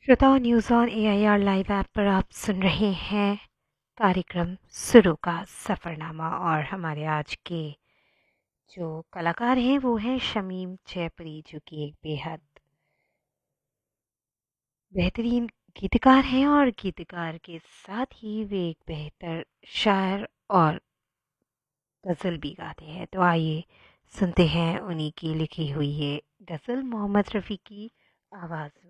श्रोताओं, news on AIR live app पर आप सुन रहे हैं कार्यक्रम सुरों का सफ़रनामा। और हमारे आज के जो कलाकार हैं वो हैं शमीम जयपुरी, जो कि एक बेहद बेहतरीन गीतकार हैं और गीतकार के साथ ही वे एक बेहतर शायर और गज़ल भी गाते हैं। तो आइए सुनते हैं उन्हीं की लिखी हुई ये गज़ल मोहम्मद रफ़ी की आवाज़